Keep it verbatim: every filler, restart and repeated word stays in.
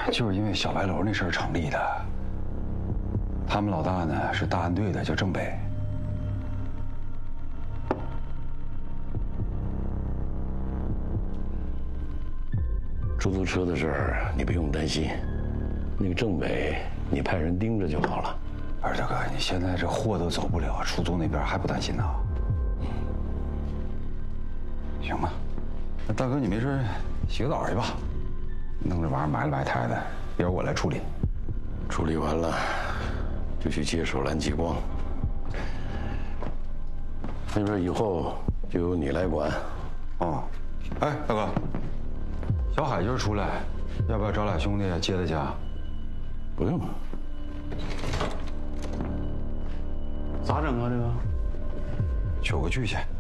就是因为小白楼那事儿成立的。他们老大呢是大安队的，叫郑北。 出租车的事儿你不用担心，那个郑北你派人盯着就好了。 二大哥，你现在这货都走不了，出租那边还不担心呢？行吧，那大哥你没事洗个澡去吧，弄这玩意儿埋了埋汰的，一会儿我来处理。 处理完了就去接手蓝极光，那边以后就由你来管。 哦，哎，大哥，小海今儿出来，要不要找俩兄弟接他家？ 不用。 咋整啊？这个？ 取个据去。